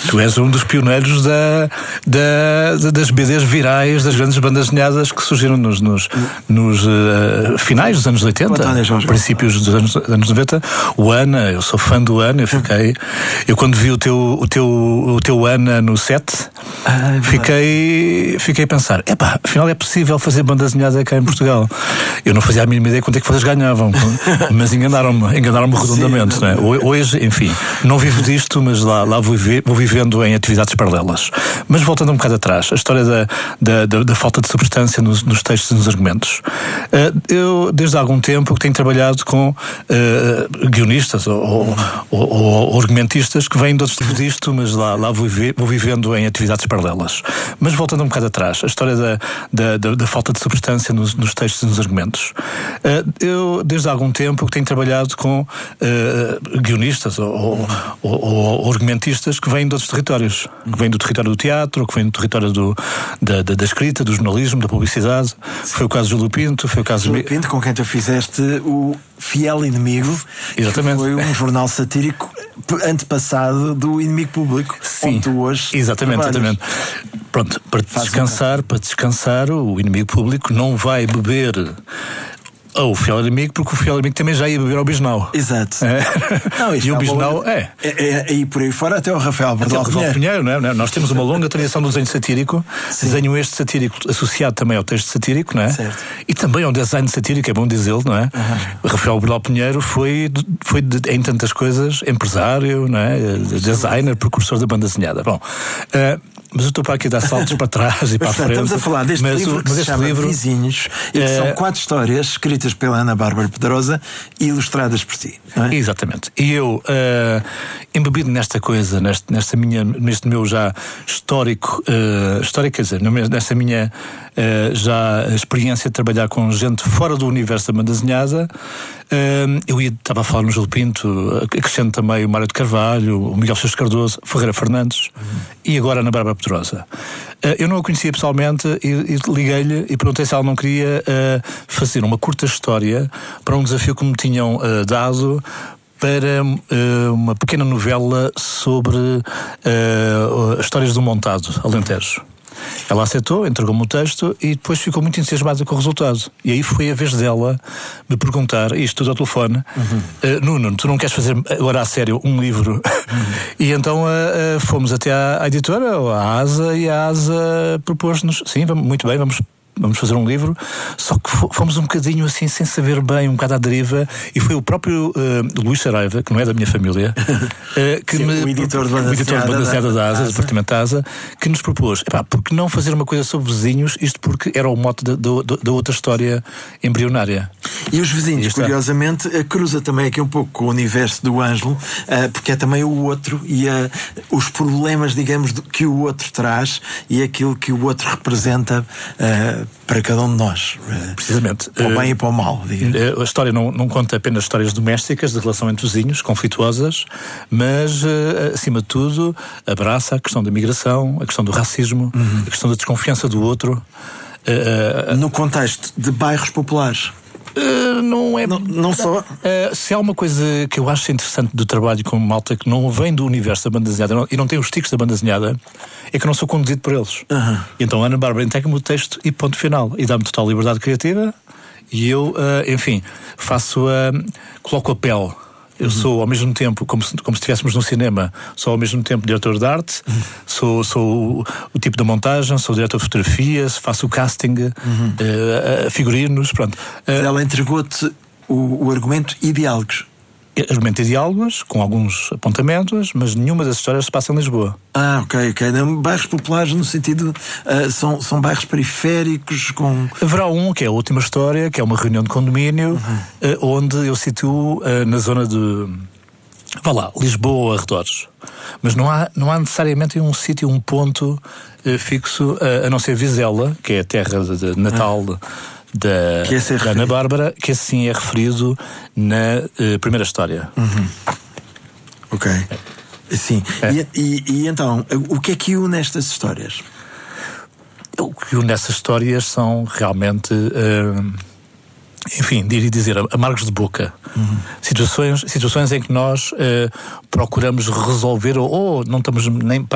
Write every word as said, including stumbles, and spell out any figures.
Tu és um dos pioneiros da, da, das B Ds virais, das grandes bandas desenhadas que surgiram nos, nos, nos uh, finais dos anos oitenta, princípios dos anos, anos noventa. O Ana, eu sou fã do Ana, eu fiquei. Eu quando vi o teu, o teu, o teu Ana no set, ah, é fiquei, fiquei a pensar: epá, afinal é possível fazer banda desenhada cá em Portugal. Eu não fazia a mínima ideia quanto é que vocês ganhavam, mas enganaram-me, enganaram-me redondamente. Sim, não é? Hoje, enfim, não vivo disto, mas lá, lá vou, viver, vou vivendo em atividades paralelas. Mas voltando um bocado atrás, a história da, da, da, da falta de substância nos, nos textos e nos argumentos. Uh, eu, desde há algum tempo, tenho trabalhado com uh, guionistas ou, ou, ou, ou argumentistas que vêm de outros tipos disto, mas lá, lá vou, viver, vou vivendo em atividades paralelas. Mas voltando um bocado atrás, a história da, da, da, da falta de substância nos, nos textos e nos argumentos. Uh, eu, desde há algum tempo, tenho trabalhado com uh, guionistas ou, ou, ou, ou argumentistas que vêm de outros territórios, que vêm do território do teatro, que vêm do território do, da, da, da escrita, do jornalismo, da publicidade. Foi o caso de Júlio Pinto, foi o caso Júlio Pinto, com quem tu fizeste o Fiel Inimigo. Exatamente. Que foi um jornal satírico antepassado do Inimigo Público. Sim, onde tu hoje exatamente, exatamente. Pronto, para descansar, para descansar, o Inimigo Público não vai beber ou o Fiel Inimigo, porque o Fiel Inimigo também já ia beber ao Bisnau. Exato. É. Não, e o Bisnau é. É, é. E por aí fora até o Rafael Bordal Pinheiro. Pinheiro, não é? Nós temos uma longa tradição do desenho satírico. Sim. Desenho este satírico associado também ao texto satírico, não é? Certo. E também ao design satírico, é bom dizê-lo, não é? Uhum. O Rafael Bordal Pinheiro foi, foi de, em tantas coisas, empresário, não é? Designer, precursor da banda desenhada. Bom. Uh, Mas eu estou para aqui a dar saltos para trás e para a frente. Estamos a falar deste mas, livro que mas se este chama livro, Vizinhos, e que é... são quatro histórias escritas pela Ana Bárbara Pedrosa e ilustradas por ti, não é? Exatamente. E eu, uh, embebido nesta coisa, neste, nesta minha, neste meu já histórico, uh, histórico, quer dizer, nesta minha uh, já experiência de trabalhar com gente fora do universo da banda desenhada, uh, eu ia, estava a falar no Júlio Pinto, acrescento também o Mário de Carvalho, o Miguel Sousa Cardoso, Ferreira Fernandes, uhum. e agora a Ana Bárbara Pedrosa. Uh, eu não a conhecia pessoalmente e, e liguei-lhe e perguntei se ela não queria uh, fazer uma curta história para um desafio que me tinham uh, dado para uh, uma pequena novela sobre uh, histórias do montado, Alentejo. Ela aceitou, entregou-me o texto e depois ficou muito entusiasmada com o resultado. E aí foi a vez dela me perguntar, isto tudo ao telefone, uhum. uh, Nuno, tu não queres fazer agora a sério um livro? Uhum. E então uh, uh, fomos até à, à editora, à ASA, e a ASA propôs-nos, sim, vamos, muito bem, vamos... vamos fazer um livro, só que fomos um bocadinho assim, sem saber bem, um bocado à deriva, e foi o próprio uh, Luís Saraiva, que não é da minha família, uh, que Sim, me, o editor de banda desenhada da ASA, do departamento da ASA, que nos propôs, epá, porque não fazer uma coisa sobre vizinhos, isto porque era o mote da, da, da outra história embrionária. E os vizinhos, e curiosamente, cruza também aqui um pouco com o universo do Ângelo, uh, porque é também o outro e uh, os problemas, digamos, que o outro traz e aquilo que o outro representa uh, para cada um de nós. Uh, Precisamente. Para o bem uh, e para o mal, digamos. A história não, não conta apenas histórias domésticas, de relação entre vizinhos, conflituosas, mas, uh, acima de tudo, abraça a questão da migração, a questão do racismo, uhum. a questão da desconfiança do outro. Uh, uh, no contexto de bairros populares. Uh, não é. Não, não só. Uh, se há uma coisa que eu acho interessante do trabalho com malta que não vem do universo da banda desenhada e não tem os tiques da banda desenhada, é que eu não sou conduzido por eles. Uhum. Então a Ana Bárbara entrega-me o texto e ponto final. E dá-me total liberdade criativa e eu, uh, enfim, faço a. Uh, coloco a pele. Eu uhum. sou ao mesmo tempo, como se, como se estivéssemos no cinema, sou ao mesmo tempo diretor de arte, uhum. sou, sou o, o tipo da montagem, sou o diretor de fotografia, faço o casting, uhum. uh, uh, figurinos, pronto. Uh, Ela entregou-te o, o argumento e diálogos. Argumento e diálogos, com alguns apontamentos, mas nenhuma das histórias se passa em Lisboa. Ah, ok, ok. Bairros populares no sentido, uh, são, são bairros periféricos com... Haverá um, que é a última história, que é uma reunião de condomínio, uhum. uh, onde eu situo uh, na zona de... Vá lá, Lisboa, arredores. Mas não há, não há necessariamente um sítio, um ponto uh, fixo, uh, a não ser Vizela, que é a terra de, de natal... Ah. Da, é da Ana Bárbara, que assim é referido na uh, primeira história. Uhum. Ok. Sim. É. E, e, e então, o que é que une nestas histórias? O que une nessas histórias são realmente, uh, enfim, diria dizer, amargos de boca. Uhum. Situações, situações em que nós uh, procuramos resolver, ou, ou não estamos nem